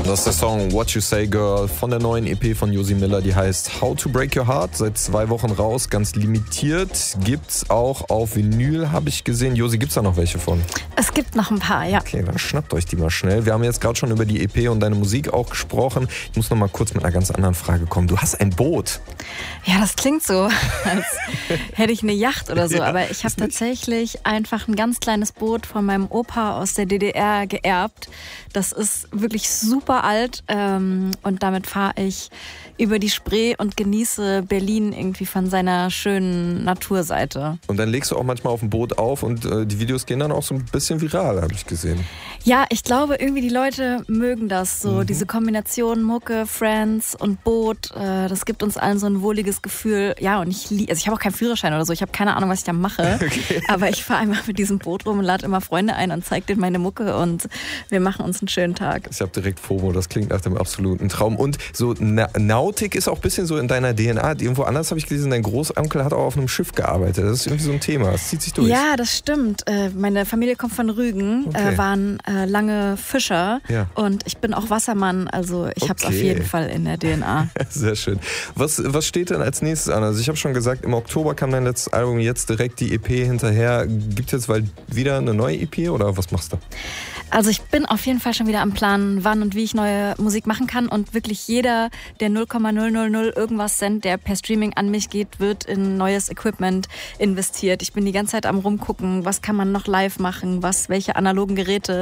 Das ist der Song What You Say Girl von der neuen EP von Josie Miller, die heißt How to Break Your Heart, seit 2 Wochen raus, ganz limitiert, gibt's auch auf Vinyl, habe ich gesehen. Josie, gibt's da noch welche von? Es gibt noch ein paar, ja. Okay, dann schnappt euch die mal schnell. Wir haben jetzt gerade schon über die EP und deine Musik auch gesprochen. Ich muss noch mal kurz mit einer ganz anderen Frage kommen. Du hast ein Boot. Ja, das klingt so, als hätte ich eine Yacht oder so, Ja, aber ich habe tatsächlich einfach ein ganz kleines Boot von meinem Opa aus der DDR geerbt. Das ist wirklich super alt und damit fahre ich über die Spree und genieße Berlin irgendwie von seiner schönen Naturseite. Und dann legst du auch manchmal auf dem Boot auf und die Videos gehen dann auch so ein bisschen viral, habe ich gesehen. Ja, ich glaube irgendwie die Leute mögen das so, diese Kombination Mucke, Friends und Boot. Das gibt uns allen so ein wohliges Gefühl. Ja, und ich habe auch keinen Führerschein oder so, ich habe keine Ahnung, was ich da mache. Okay. Aber ich fahre einfach mit diesem Boot rum und lade immer Freunde ein und zeige denen meine Mucke und wir machen uns einen schönen Tag. Ich habe direkt FOMO, das klingt nach dem absoluten Traum. Und so Nautik ist auch ein bisschen so in deiner DNA. Irgendwo anders habe ich gelesen, dein Großonkel hat auch auf einem Schiff gearbeitet. Das ist irgendwie so ein Thema, das zieht sich durch. Ja, das stimmt. Meine Familie kommt von Rügen, waren lange Fischer und ich bin auch Wassermann, also ich habe es auf jeden Fall in der DNA. Sehr schön. Was steht denn als nächstes an? Also ich habe schon gesagt, im Oktober kam dein letztes Album, jetzt direkt die EP hinterher. Gibt es jetzt bald wieder eine neue EP oder was machst du? Also ich bin auf jeden Fall schon wieder am Plan, wann und wie ich neue Musik machen kann und wirklich jeder, der 0,000 irgendwas Cent, der per Streaming an mich geht, wird in neues Equipment investiert. Ich bin die ganze Zeit am rumgucken, was kann man noch live machen, welche analogen Geräte,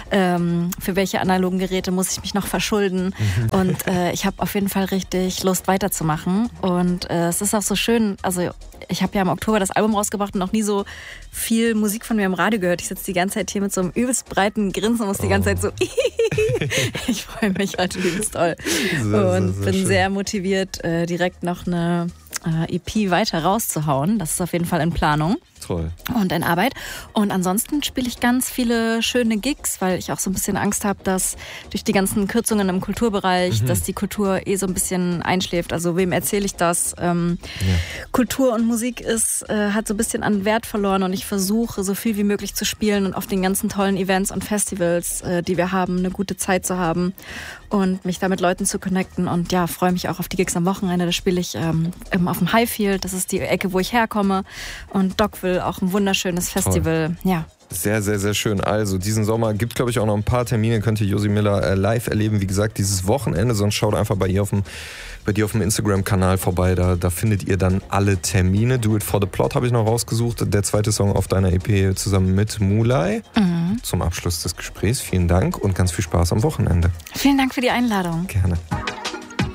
für welche analogen Geräte muss ich mich noch verschulden und ich habe auf jeden Fall richtig Lust weiterzumachen und es ist auch so schön, also ich habe ja im Oktober das Album rausgebracht und noch nie so viel Musik von mir im Radio gehört. Ich sitze die ganze Zeit hier mit so einem übelst breiten Grinsen und muss die ganze Zeit so ich freue mich heute übelst toll und bin sehr motiviert, direkt noch eine EP weiter rauszuhauen. Das ist auf jeden Fall in Planung. Toll. Und in Arbeit. Und ansonsten spiele ich ganz viele schöne Gigs, weil ich auch so ein bisschen Angst habe, dass durch die ganzen Kürzungen im Kulturbereich, dass die Kultur so ein bisschen einschläft. Also wem erzähle ich das? Kultur und Musik hat so ein bisschen an Wert verloren und ich versuche so viel wie möglich zu spielen und auf den ganzen tollen Events und Festivals, die wir haben, eine gute Zeit zu haben und mich da mit Leuten zu connecten und ja, freue mich auch auf die Gigs am Wochenende. Da spiele ich auf dem Highfield, das ist die Ecke, wo ich herkomme und Dockville, auch ein wunderschönes Festival. Toll. Ja. Sehr, sehr, sehr schön. Also diesen Sommer gibt es, glaube ich, auch noch ein paar Termine, könnt ihr Josie Miller live erleben. Wie gesagt, dieses Wochenende, sonst schaut einfach bei dir auf dem Instagram-Kanal vorbei, da findet ihr dann alle Termine. Do It For The Plot habe ich noch rausgesucht, der zweite Song auf deiner EP zusammen mit Mulay. Zum Abschluss des Gesprächs, vielen Dank und ganz viel Spaß am Wochenende. Vielen Dank für die Einladung. Gerne.